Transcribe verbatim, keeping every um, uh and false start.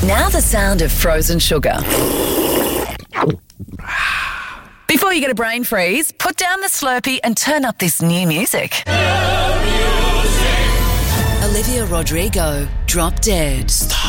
Now the sound of frozen sugar. Before you get a brain freeze, put down the Slurpee and turn up this new music. Olivia Rodrigo, Drop Dead. Stop.